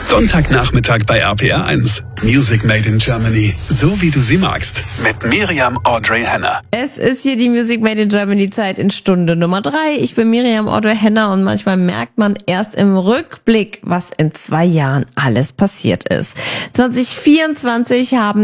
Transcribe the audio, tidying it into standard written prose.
Sonntagnachmittag bei RPR1. Music Made in Germany. So wie du sie magst. Mit Miriam Audrey Henner. Es ist hier die Music Made in Germany Zeit in Stunde Nummer 3. Ich bin Miriam Audrey Henner und manchmal merkt man erst im Rückblick, was in 2 Jahren alles passiert ist. 2024 haben